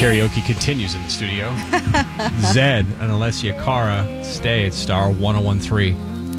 Karaoke continues in the studio. Zed and Alessia Cara stay at Star 1013.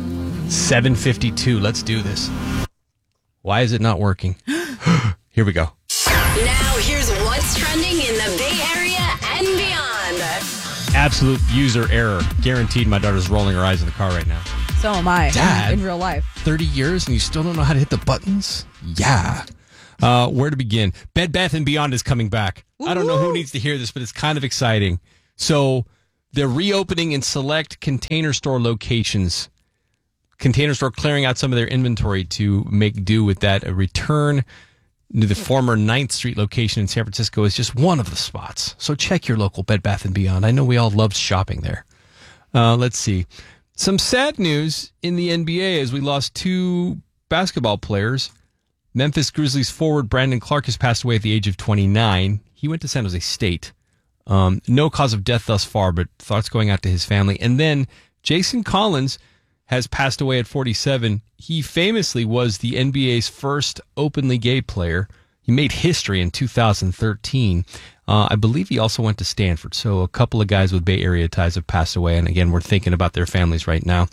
7:52. Let's do this. Why is it not working? Here we go. Now here's what's trending in the Bay Area and beyond. Absolute user error. Guaranteed my daughter's rolling her eyes in the car right now. So am I. Dad? In real life. 30 years and you still don't know how to hit the buttons? Yeah. Where to begin? Bed Bath & Beyond is coming back. Woo-hoo. I don't know who needs to hear this, but it's kind of exciting. So they're reopening in select Container Store locations. Container Store clearing out some of their inventory to make do with that. A return to the former 9th Street location in San Francisco is just one of the spots. So check your local Bed Bath & Beyond. I know we all loved shopping there. Let's see. Some sad news in the NBA as we lost 2 basketball players. Memphis Grizzlies forward Brandon Clark has passed away at the age of 29. He went to San Jose State. No cause of death thus far, but thoughts going out to his family. And then Jason Collins has passed away at 47. He famously was the NBA's first openly gay player. He made history in 2013. I believe he also went to Stanford. So a couple of guys with Bay Area ties have passed away. And again, we're thinking about their families right now.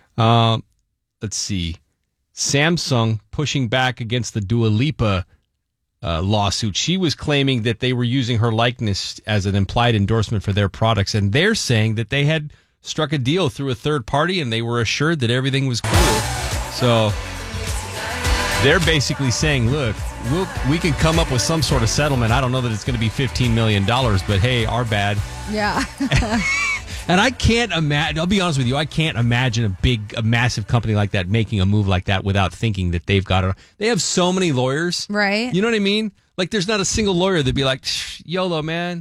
Let's see. Samsung pushing back against the Dua Lipa lawsuit. She was claiming that they were using her likeness as an implied endorsement for their products. And they're saying that they had struck a deal through a third party and they were assured that everything was cool. So they're basically saying, look, we can come up with some sort of settlement. I don't know that it's going to be $15 million, but hey, our bad. Yeah. And I can't imagine, I'll be honest with you, I can't imagine a massive company like that making a move like that without thinking that they've got they have so many lawyers. Right. You know what I mean? Like there's not a single lawyer that'd be like, YOLO, man.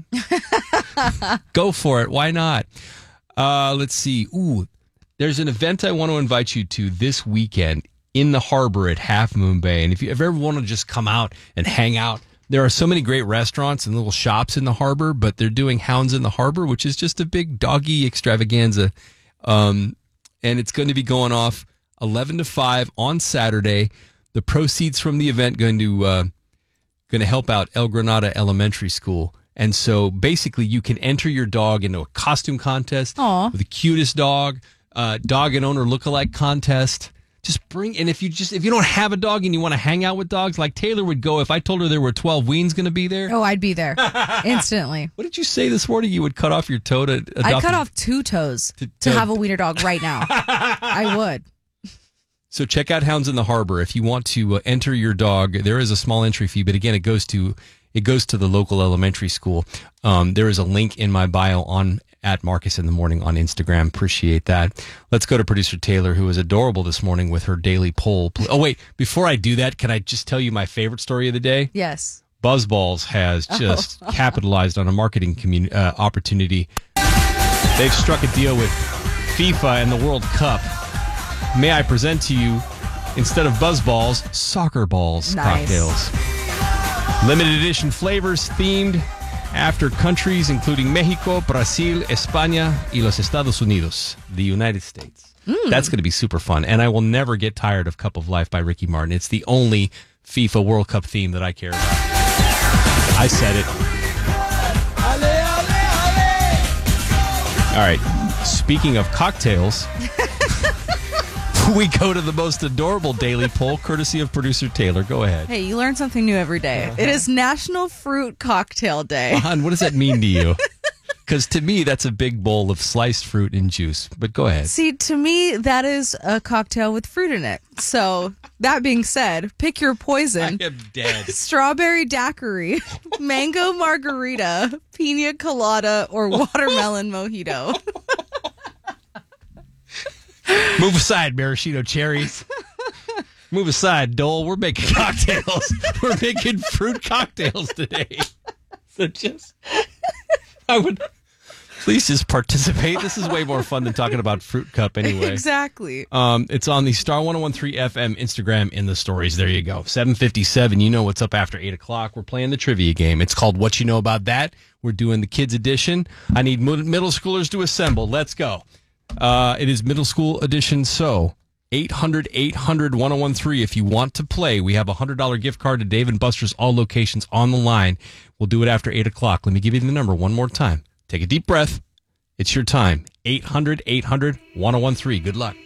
Go for it. Why not? Let's see. Ooh, there's an event I want to invite you to this weekend in the harbor at Half Moon Bay. And if you ever want to just come out and hang out, there are so many great restaurants and little shops in the harbor, but they're doing Hounds in the Harbor, which is just a big doggy extravaganza. And it's going to be going off 11 to 5 on Saturday. The proceeds from the event going to help out El Granada Elementary School. And so basically you can enter your dog into a costume contest with the cutest dog and owner lookalike contest. Just bring, and if you don't have a dog and you want to hang out with dogs, like Taylor would go if I told her there were 12 weens going to be there. Oh, I'd be there instantly. What did you say this morning? You would cut off your toe to adopt? I'd cut off 2 toes to have a wiener dog right now. I would. So check out Hounds in the Harbor. If you want to enter your dog, there is a small entry fee, but again, it goes to the local elementary school. There is a link in my bio at Marcus in the Morning on Instagram. Appreciate that. Let's go to producer Taylor, who was adorable this morning with her daily poll. Oh, wait, before I do that, can I just tell you my favorite story of the day? Yes. BuzzBalls has just capitalized on a marketing opportunity. They've struck a deal with FIFA and the World Cup. May I present to you, instead of BuzzBalls, Soccer Balls cocktails. Limited edition flavors themed after countries including Mexico, Brazil, España, y los Estados Unidos, the United States. That's going to be super fun. And I will never get tired of Cup of Life by Ricky Martin. It's the only FIFA World Cup theme that I care about. I said it. All right. Speaking of cocktails, we go to the most adorable daily poll, courtesy of producer Taylor. Go ahead. Hey, you learn something new every day. It is National Fruit Cocktail Day. Hon, what does that mean to you? Because to me, that's a big bowl of sliced fruit and juice. But go ahead. See, to me, that is a cocktail with fruit in it. So, that being said, pick your poison. I am dead. Strawberry daiquiri, mango margarita, pina colada, or watermelon mojito. Move aside, maraschino cherries. Move aside, Dole. We're making cocktails. We're making fruit cocktails today. So please just participate. This is way more fun than talking about Fruit Cup anyway. Exactly. It's on the Star 1013 FM Instagram in the stories. There you go. 7:57. You know what's up after 8 o'clock. We're playing the trivia game. It's called What You Know About That. We're doing the kids edition. I need middle schoolers to assemble. Let's go. It is middle school edition. So 800-800-1013 if you want to play. We have a $100 gift card to Dave & Buster's all locations on the line. We'll do it after 8 o'clock. Let me give you the number one more time. Take a deep breath. It's your time. 800-800-1013. Good luck.